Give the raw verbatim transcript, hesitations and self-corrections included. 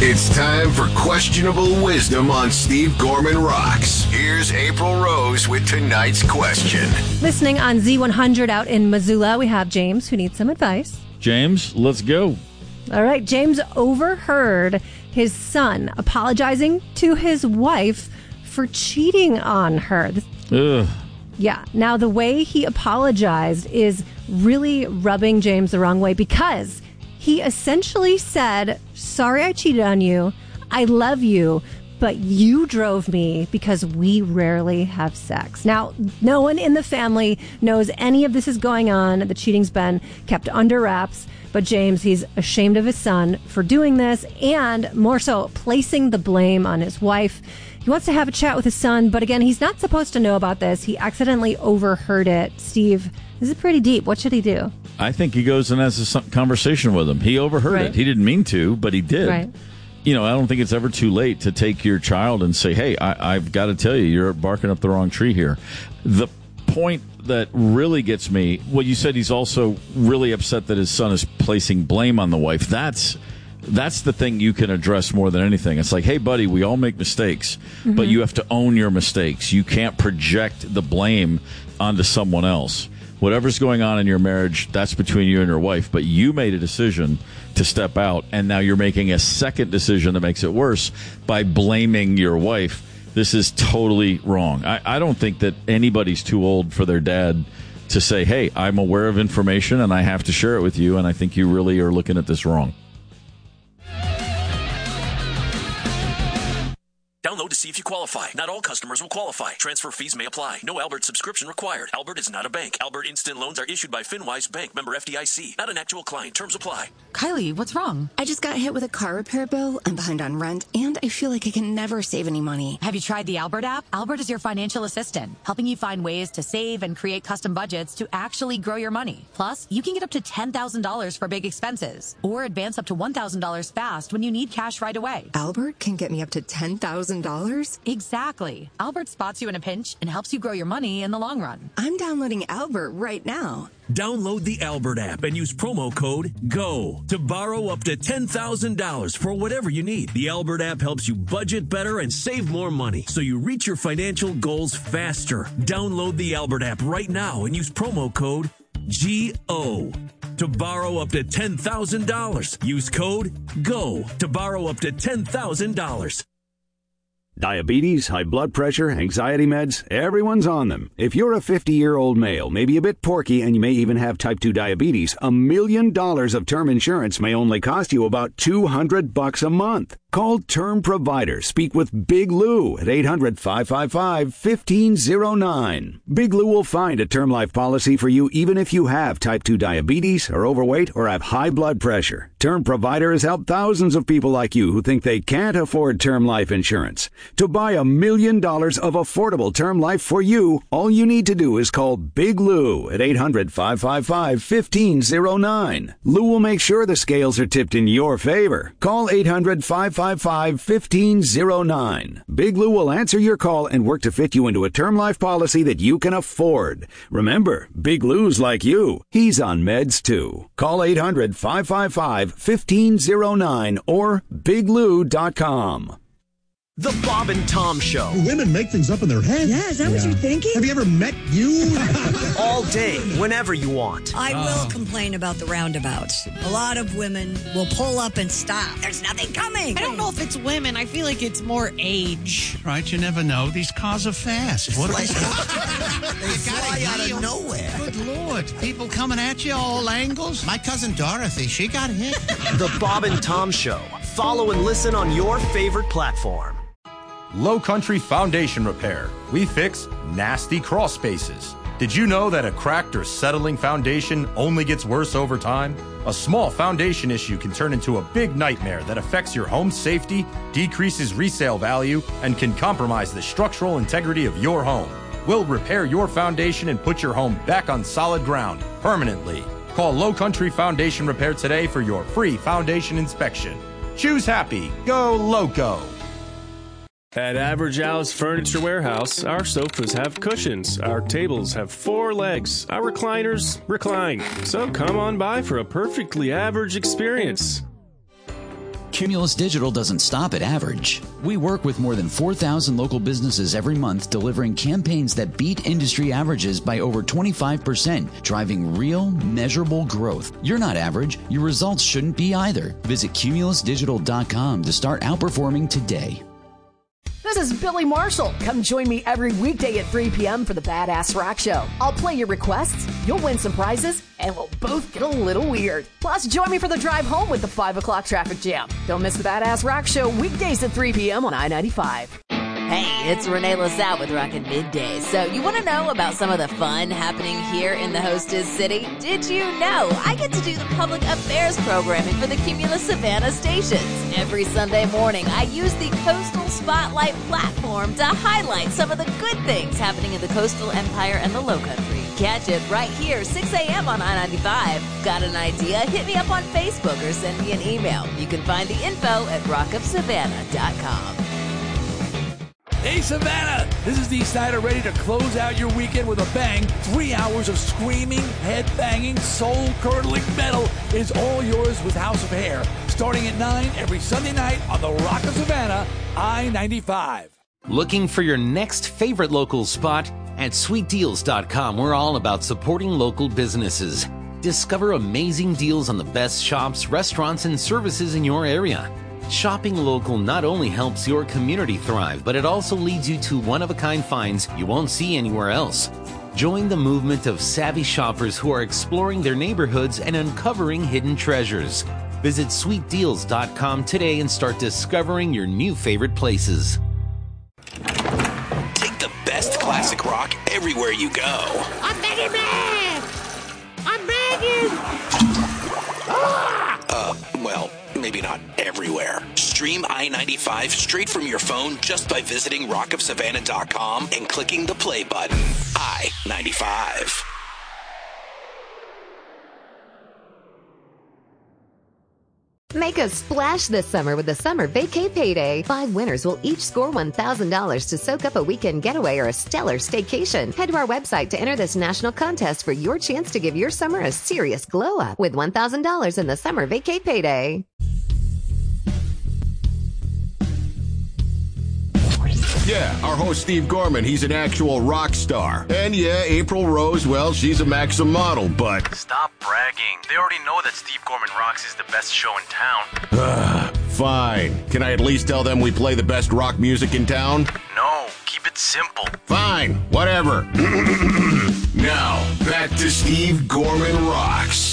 It's time for Questionable Wisdom on Steve Gorman Rocks. Here's April Rose with tonight's question. Listening on Z one hundred out in Missoula, we have James who needs some advice. James, let's go. All right, James overheard his son apologizing to his wife for cheating on her. Ugh. Yeah. Now, the way he apologized is really rubbing James the wrong way because he essentially said, sorry I cheated on you. I love you, but you drove me because we rarely have sex. Now, no one in the family knows any of this is going on. The cheating's been kept under wraps. But James, he's ashamed of his son for doing this and more so placing the blame on his wife. He wants to have a chat with his son, but again, he's not supposed to know about this. He accidentally overheard it. Steve, this is pretty deep. What should he do? I think he goes and has a conversation with him. He overheard Right. it. He didn't mean to, but he did. Right. You know, I don't think it's ever too late to take your child and say, hey, I, I've got to tell you, you're barking up the wrong tree here. The point that really gets me, well, you said he's also really upset that his son is placing blame on the wife. That's that's the thing you can address more than anything. It's like, hey, buddy, we all make mistakes, mm-hmm. but you have to own your mistakes. You can't project the blame onto someone else. Whatever's going on in your marriage, that's between you and your wife, but you made a decision to step out, and now you're making a second decision that makes it worse by blaming your wife. This is totally wrong. I, I don't think that anybody's too old for their dad to say, hey, I'm aware of information and I have to share it with you, and I think you really are looking at this wrong. Download to see if you qualify. Not all customers will qualify. Transfer fees may apply. No Albert subscription required. Albert is not a bank. Albert Instant Loans are issued by FinWise Bank, member F D I C. Not an actual client. Terms apply. Kylie, what's wrong? I just got hit with a car repair bill. I'm behind on rent, and I feel like I can never save any money. Have you tried the Albert app? Albert is your financial assistant, helping you find ways to save and create custom budgets to actually grow your money. Plus, you can get up to ten thousand dollars for big expenses, or advance up to one thousand dollars fast when you need cash right away. Albert can get me up to ten thousand dollars? Exactly. Albert spots you in a pinch and helps you grow your money in the long run. I'm downloading Albert right now. Download the Albert app and use promo code GO to borrow up to ten thousand dollars for whatever you need. The Albert app helps you budget better and save more money so you reach your financial goals faster. Download the Albert app right now and use promo code G O to borrow up to ten thousand dollars. Use code GO to borrow up to ten thousand dollars. Diabetes, high blood pressure, anxiety meds, everyone's on them. If you're a fifty-year-old male, maybe a bit porky, and you may even have type two diabetes, a million dollars of term insurance may only cost you about two hundred bucks a month. Call Term Provider. Speak with Big Lou at eight hundred, five five five, one five zero nine. Big Lou will find a term life policy for you even if you have type two diabetes, are overweight, or have high blood pressure. Term Provider has helped thousands of people like you who think they can't afford term life insurance. To buy a million dollars of affordable term life for you, all you need to do is call Big Lou at eight hundred, five five five, one five zero nine. Lou will make sure the scales are tipped in your favor. Call eight hundred, five five five, one five zero nine. Big Lou will answer your call and work to fit you into a term life policy that you can afford. Remember, Big Lou's like you. He's on meds too. Call eight hundred, five five five, one five zero nine or big lou dot com. The Bob and Tom Show. Women make things up in their heads. Yeah, is that yeah. what you're thinking? Have you ever met you? All day, whenever you want. I will oh. complain about the roundabouts. A lot of women will pull up and stop. There's nothing coming. I don't know if it's women. I feel like it's more age. Right, you never know. These cars are fast. What they fly out of nowhere. Good Lord. People coming at you all angles. My cousin Dorothy, she got hit. The Bob and Tom Show. Follow and listen on your favorite platform. Low Country Foundation Repair. We fix nasty crawl spaces. Did you know that a cracked or settling foundation only gets worse over time? A small foundation issue can turn into a big nightmare that affects your home's safety, decreases resale value, and can compromise the structural integrity of your home. We'll repair your foundation and put your home back on solid ground permanently. Call Low Country Foundation Repair today for your free foundation inspection. Choose happy. Go Loco. At Average Al's Furniture Warehouse, our sofas have cushions, our tables have four legs, our recliners recline. So come on by for a perfectly average experience. Cumulus Digital doesn't stop at average. We work with more than four thousand local businesses every month, delivering campaigns that beat industry averages by over twenty-five percent, driving real, measurable growth. You're not average. Your results shouldn't be either. Visit cumulus digital dot com to start outperforming today. This is Billy Marshall. Come join me every weekday at three p.m. for the Badass Rock Show. I'll play your requests, you'll win some prizes, and we'll both get a little weird. Plus, join me for the drive home with the five o'clock traffic jam. Don't miss the Badass Rock Show weekdays at three p.m. on I ninety-five. Hey, it's Renee LaSalle with Rockin' Middays. So you want to know about some of the fun happening here in the hostess city? Did you know I get to do the public affairs programming for the Cumulus Savannah stations? Every Sunday morning, I use the Coastal Spotlight platform to highlight some of the good things happening in the coastal empire and the Lowcountry. Catch it right here, six a.m. on I ninety-five. Got an idea? Hit me up on Facebook or send me an email. You can find the info at rock of savannah dot com. Hey, Savannah! This is Dee Snider, ready to close out your weekend with a bang. Three hours of screaming, head-banging, soul-curdling metal is all yours with House of Hair. Starting at nine every Sunday night on the Rock of Savannah, I ninety-five. Looking for your next favorite local spot? At sweet deals dot com, we're all about supporting local businesses. Discover amazing deals on the best shops, restaurants, and services in your area. Shopping local not only helps your community thrive, but it also leads you to one-of-a-kind finds you won't see anywhere else. Join the movement of savvy shoppers who are exploring their neighborhoods and uncovering hidden treasures. Visit sweet deals dot com today and start discovering your new favorite places. Take the best classic rock everywhere you go. I'm begging, man! I'm begging! Ah! Uh, well, maybe not everywhere. Stream I ninety-five straight from your phone just by visiting rock of savannah dot com and clicking the play button. I ninety-five. Make a splash this summer with the Summer Vacay Payday. Five winners will each score one thousand dollars to soak up a weekend getaway or a stellar staycation. Head to our website to enter this national contest for your chance to give your summer a serious glow up with one thousand dollars in the Summer Vacay Payday. Yeah, our host Steve Gorman, he's an actual rock star. And yeah, April Rose, well, she's a Maxim model, but... Stop bragging. They already know that Steve Gorman Rocks is the best show in town. Fine. Can I at least tell them we play the best rock music in town? No, keep it simple. Fine, whatever. Now, back to Steve Gorman Rocks.